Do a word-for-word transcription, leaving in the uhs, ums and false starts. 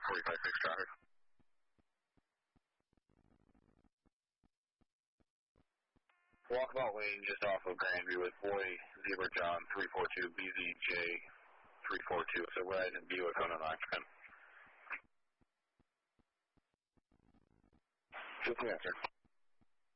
forty-five six traffic. Walkabout Lane just off of Grandview with Boy Zebra John three four two B Z J three four two. So red and Buick on an occupant. Just the answer.